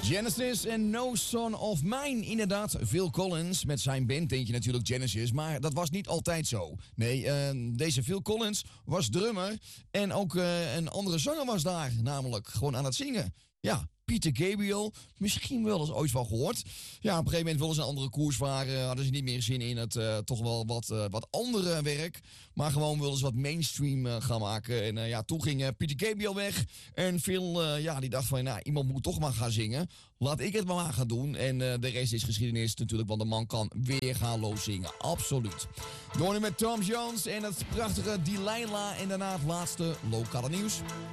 Genesis en No Son of Mine. Inderdaad, Phil Collins met zijn band denk je natuurlijk Genesis. Maar dat was niet altijd zo. Nee, deze Phil Collins was drummer. En ook een andere zanger was daar. Namelijk gewoon aan het zingen. Ja, Peter Gabriel. Misschien wel eens ooit van gehoord. Ja, op een gegeven moment wilden ze een andere koers varen. Hadden ze niet meer zin in het toch wel wat andere werk. Maar gewoon wilden ze wat mainstream gaan maken. En toen ging Peter Gabriel weg. En Phil, die dacht van, nou, iemand moet toch maar gaan zingen. Laat ik het maar gaan doen. En de rest is geschiedenis natuurlijk, want de man kan weergaloos zingen. Absoluut. Door nu met Tom Jones en het prachtige Delilah. En daarna het laatste lokale nieuws.